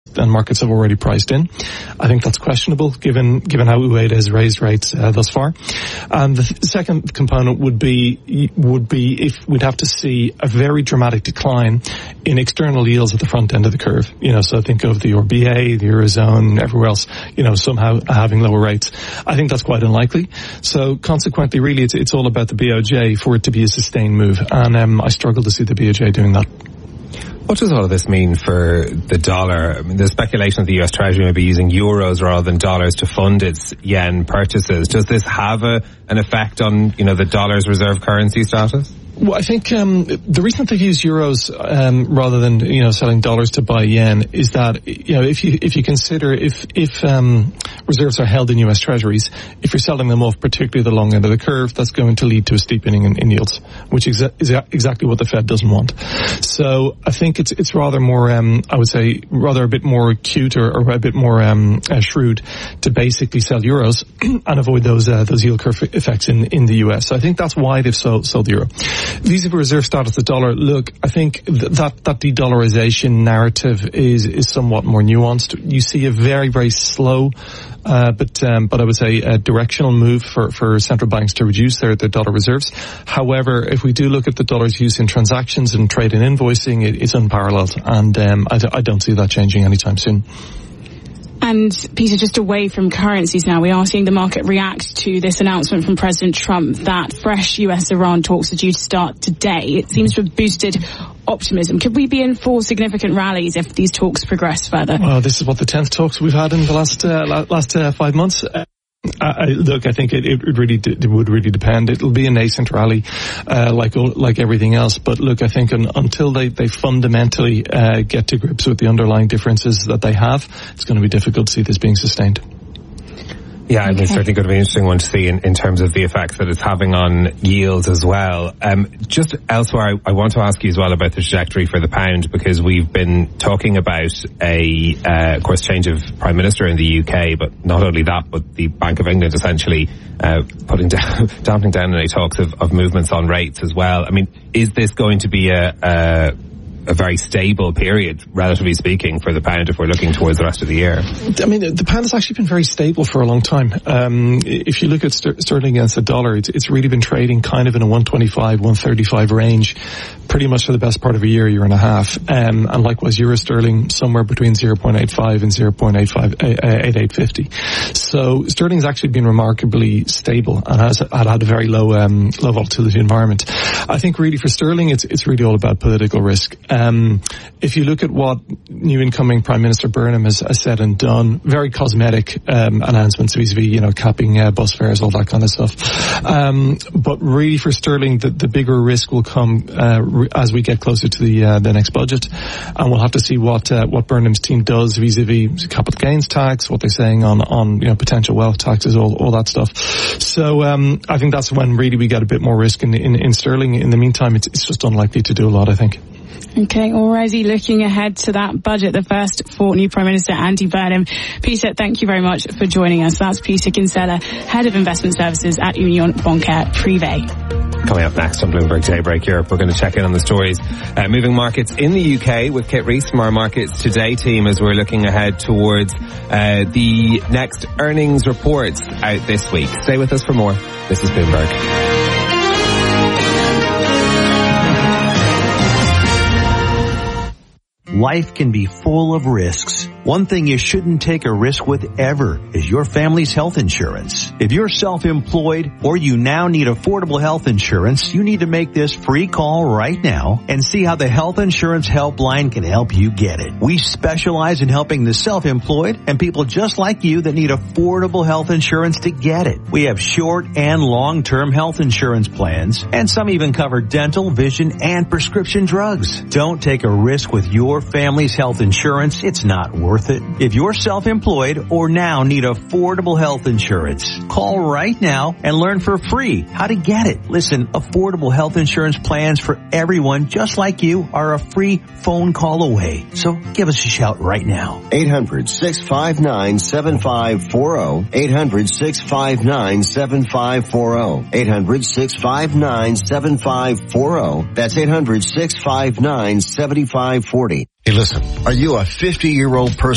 and markets have already priced in. I think that's questionable given how UAID has raised rates thus far. And the second component would be if we'd have to see a very dramatic decline in external yields at the front end of the curve. So think of the RBA, the Eurozone, everywhere else, somehow having lower rates. I think that's quite unlikely. So consequently, really, it's all about the BOJ for it to be a sustained move. And I struggle to see the BOJ doing that. What does all of this mean for the dollar? I mean, there's speculation that the US Treasury may be using euros rather than dollars to fund its yen purchases. Does this have an effect on, the dollar's reserve currency status? Well, I think the reason they use euros rather than selling dollars to buy yen is that if you consider if reserves are held in US Treasuries, if you're selling them off, particularly the long end of the curve, that's going to lead to a steepening in yields, which is exactly what the Fed doesn't want. So I think it's rather more I would say rather a bit more acute or a bit more shrewd to basically sell euros and avoid those yield curve effects in the US. So I think that's why they've sold the euro. Vis-a-vis reserve status, the dollar, look, I think that de-dollarization narrative is somewhat more nuanced. You see a very, very slow, but I would say a directional move for central banks to reduce their dollar reserves. However, if we do look at the dollar's use in transactions and trade and invoicing, it's unparalleled, and I don't see that changing anytime soon. And Peter, just away from currencies now, we are seeing the market react to this announcement from President Trump that fresh US-Iran talks are due to start today. It seems to have boosted optimism. Could we be in for significant rallies if these talks progress further? Well, this is what the 10th talks we've had in the last 5 months. Look, I think it would really depend. It'll be a nascent rally, like everything else. But look, I think until they fundamentally get to grips with the underlying differences that they have, it's going to be difficult to see this being sustained. Yeah, I mean, it's certainly going to be an interesting one to see in terms of the effects that it's having on yields as well. Just elsewhere, I want to ask you as well about the trajectory for the pound, because we've been talking about of course, change of Prime Minister in the UK, but not only that, but the Bank of England essentially dampening down any talks of movements on rates as well. I mean, is this going to be a very stable period, relatively speaking, for the pound if we're looking towards the rest of the year? I mean, the pound has actually been very stable for a long time. If you look at sterling against the dollar, it's really been trading kind of in a 125, 135 range pretty much for the best part of a year and a half. And likewise, euro sterling somewhere between 0.85 and 0.8850. So sterling's actually been remarkably stable and has had a very low volatility environment. I think really for sterling, it's really all about political risk. If you look at what new incoming Prime Minister Burnham has said and done, very cosmetic announcements vis-a-vis, capping bus fares, all that kind of stuff. But really for sterling, the bigger risk will come as we get closer to the next budget, and we'll have to see what Burnham's team does vis-a-vis capital gains tax, what they're saying on potential wealth taxes, all that stuff. So I think that's when really we get a bit more risk in sterling. In the meantime, it's just unlikely to do a lot, I think. Okay, already looking ahead to that budget, the first for new Prime Minister Andy Burnham. Peter, thank you very much for joining us. That's Peter Kinsella, Head of Investment Services at Union Bancaire Privée. Coming up next on Bloomberg Daybreak Europe, we're going to check in on the stories moving markets in the UK with Kit Rees from our Markets Today team as we're looking ahead towards the next earnings reports out this week. Stay with us for more. This is Bloomberg. Life can be full of risks. One thing you shouldn't take a risk with ever is your family's health insurance. If you're self-employed or you now need affordable health insurance, you need to make this free call right now and see how the Health Insurance Helpline can help you get it. We specialize in helping the self-employed and people just like you that need affordable health insurance to get it. We have short and long-term health insurance plans, and some even cover dental, vision, and prescription drugs. Don't take a risk with your family's health insurance. It's not worth it. If you're self-employed or now need affordable health insurance, call right now and learn for free how to get it. Listen, affordable health insurance plans for everyone just like you are a free phone call away. So give us a shout right now. 800-659-7540. 800-659-7540. 800-659-7540. That's 800-659-7540. Hey, listen, are you a 50-year-old person